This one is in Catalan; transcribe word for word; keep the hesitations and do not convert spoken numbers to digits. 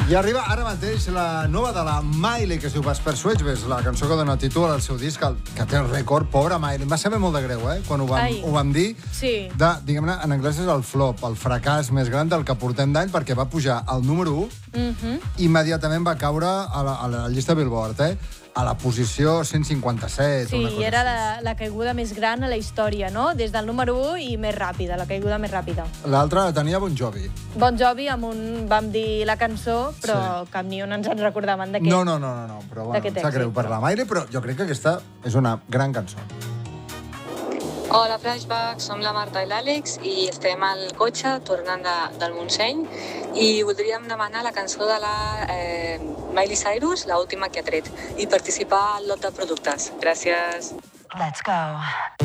I arriba ara mateix la nova de la Miley, que es diu Vesper Switchbes, la cançó que dona títol al seu disc, el, que té el rècord, pobra Miley. Em va saber molt de greu, eh?, quan ho vam, ho vam dir. Sí. De, diguem-ne, en anglès és el flop, el fracàs més gran del que portem d'any, perquè va pujar al número u, Mm-hmm. immediatament va caure a la, a la llista Billboard, eh?, a la posició cent cinquanta-set. Sí, una cosa i era així. la, la caiguda més gran a la història, no? Des del número u i més ràpida, la caiguda més ràpida. L'altra la tenia Bon Jovi. Bon Jovi, amb un, vam dir la cançó, però Sí. cap ni un ens en recordaven de què. No, no, no, no, no, però bueno, D'aquest em sap greu èxit. per la Miley, però jo crec que aquesta és una gran cançó. Hola, Flashback, som la Marta i l'Àlex i estem al cotxe tornant de, del Montseny i voldríem demanar la cançó de la eh, Miley Cyrus, l'última que ha tret, i participar al lot de productes. Gràcies. Let's go.